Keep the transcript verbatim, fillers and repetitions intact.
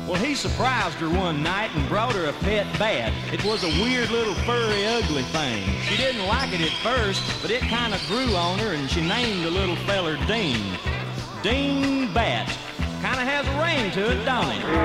Well, he surprised her one night and brought her a pet bat. It was a weird little furry ugly thing. She didn't like it at first, but it kind of grew on her and she named the little feller Dean. Dean Bat. Kind of has a ring to it, don't it?